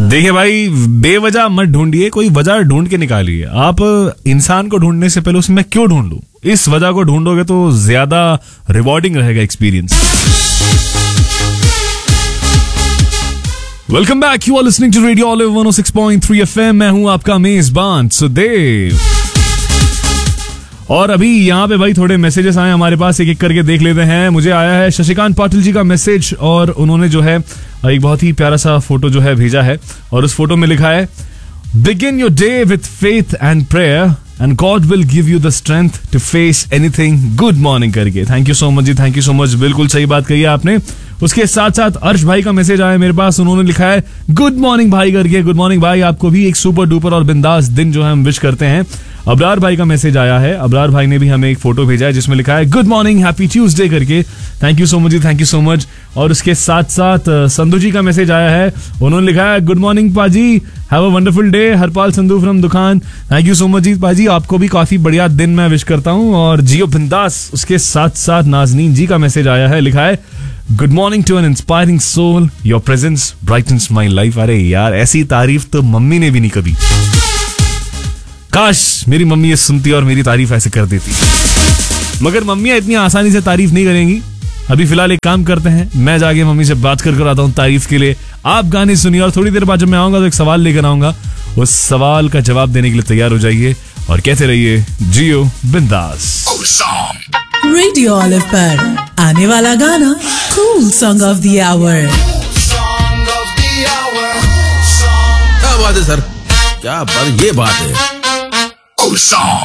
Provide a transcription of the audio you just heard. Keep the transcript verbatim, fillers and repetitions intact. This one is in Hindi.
देखिए भाई, बेवजह मत ढूंढिए, कोई वजह ढूंढ के निकालिए। आप इंसान को ढूंढने से पहले उसमें क्यों ढूंढूं, इस वजह को ढूंढोगे तो ज्यादा रिवॉर्डिंग रहेगा experience. Welcome back, you are listening to radio olive one O six point three FM. मैं हूं आपका मेजबान सुदेव। और अभी यहाँ पे भाई थोड़े मैसेजेस आए हमारे पास, एक एक करके देख लेते हैं। मुझे आया है शशिकांत पाटिल जी का मैसेज, और उन्होंने जो है एक बहुत ही प्यारा सा फोटो जो है भेजा है, और उस फोटो में लिखा है begin your day with faith and prayer and God will give you the strength to face anything. Good morning करके। Thank you so much ji, thank you so much. बिल्कुल सही बात कही है आपने। उसके साथ साथ अर्श भाई का मैसेज आया मेरे पास, उन्होंने लिखा है गुड मॉर्निंग भाई करके। गुड मॉर्निंग भाई, आपको भी एक सुपर डुपर और बिंदास दिन जो है हम विश करते हैं। अबरार भाई का मैसेज आया है, अबरार भाई ने भी हमें एक फोटो भेजा है जिसमें लिखा है गुड मॉर्निंग हैप्पी ट्यूसडे करके। Thank you so much ji, thank you so much. और उसके साथ साथ संधू जी का मैसेज आया है, उन्होंने लिखा है गुड मॉर्निंग पाजी, have a wonderful day. Harpal Sandhu from दुकान। थैंक यू सो मच जी पाजी, आपको भी काफी बढ़िया दिन मैं विश करता हूँ, और जियो बिंदास। उसके साथ साथ नाजनीन जी का मैसेज आया है, लिखा है good morning to N inspiring soul, your presence brightens my life. अरे यार, ऐसी तारीफ तो मम्मी ने भी नहीं कभी। काश मेरी मम्मी ये सुनती और मेरी तारीफ ऐसे कर देती, मगर मम्मियां इतनी आसानी से तारीफ नहीं करेंगी। अभी फिलहाल एक काम करते हैं, मैं जाके मम्मी से बात कर कर आता हूँ तारीफ के लिए। आप गाने सुनिए, और थोड़ी देर बाद जब मैं आऊंगा तो एक सवाल लेकर आऊंगा। उस सवाल का जवाब देने के लिए तैयार हो जाइए और कहते रहिए जियो बिंदास। रेडियो ऑलिव पर आने वाला गाना cool song of the our. क्या बात है सर, क्या बात, ये बात है।